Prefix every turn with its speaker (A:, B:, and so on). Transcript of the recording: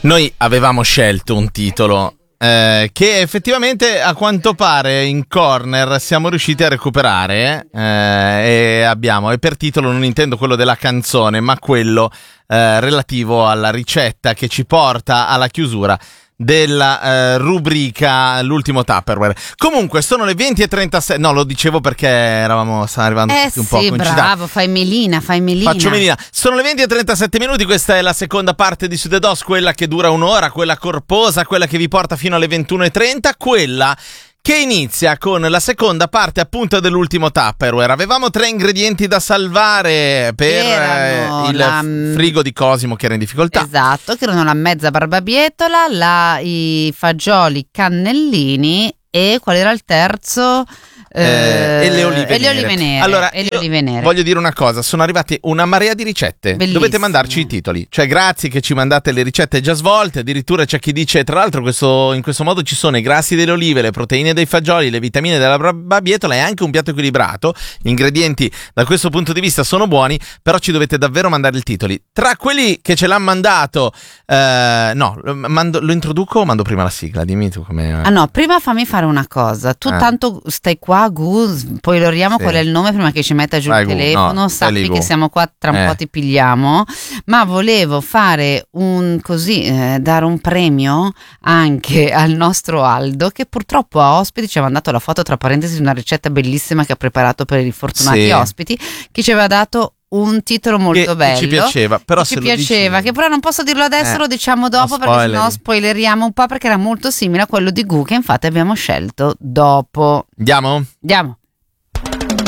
A: Noi avevamo scelto un titolo che effettivamente a quanto pare in corner siamo riusciti a recuperare e per titolo non intendo quello della canzone, ma quello relativo alla ricetta che ci porta alla chiusura della rubrica L'ultimo Tupperware. Comunque sono le 20:36. No, lo dicevo perché stavamo arrivando tutti un po' concitati.
B: Bravo, fai melina.
A: Faccio melina. Sono le 20:37 minuti. Questa è la seconda parte di Sude Dos, quella che dura un'ora, quella corposa, quella che vi porta fino alle 21:30, quella che inizia con la seconda parte appunto dell'ultimo Tupperware. Avevamo 3 ingredienti da salvare per il frigo di Cosimo che era in difficoltà.
B: Esatto, che erano la mezza barbabietola, i fagioli cannellini e qual era il terzo?
A: E le olive nere. Allora, voglio dire una cosa, sono arrivate una marea di ricette.
B: Bellissimo.
A: Dovete mandarci i titoli. Cioè, grazie che ci mandate le ricette già svolte. Addirittura c'è chi dice, tra l'altro, in questo modo ci sono i grassi delle olive, le proteine dei fagioli, le vitamine della barbabietola e anche un piatto equilibrato. Gli ingredienti da questo punto di vista sono buoni, però ci dovete davvero mandare i titoli. Tra quelli che ce l'hanno mandato, lo introduco o mando prima la sigla? Dimmi tu come.
B: Ah no, prima fammi fare una cosa. Tu tanto stai qua, poi loriamo qual è il nome prima che ci metta giù il telefono. No, sappi che siamo qua, tra un po' ti pigliamo. Ma volevo fare dare un premio anche al nostro Aldo, che purtroppo a ospiti ci ha mandato la foto, tra parentesi, di una ricetta bellissima che ha preparato per i fortunati ospiti, che ci aveva dato un titolo molto bello.
A: Ci piaceva, però
B: che però non posso dirlo adesso, lo diciamo dopo, perché sennò spoileriamo un po', perché era molto simile a quello di Gu, che infatti abbiamo scelto dopo.
A: Andiamo?
B: Andiamo.